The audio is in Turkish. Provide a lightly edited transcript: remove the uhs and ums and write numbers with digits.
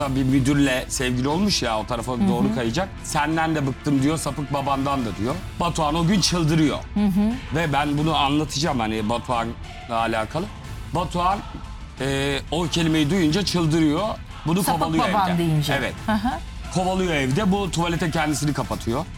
bir müdürle sevgili olmuş ya, o tarafa doğru kayacak. Senden de bıktım diyor, sapık babandan da diyor. Batuhan o gün çıldırıyor. Ve ben bunu anlatacağım hani Batuhan'la alakalı. Batuhan o kelimeyi duyunca çıldırıyor. Bunu Sapık kovalıyor baban evde. deyince. Evet. Kovalıyor evde. Bu tuvalete kendisini kapatıyor.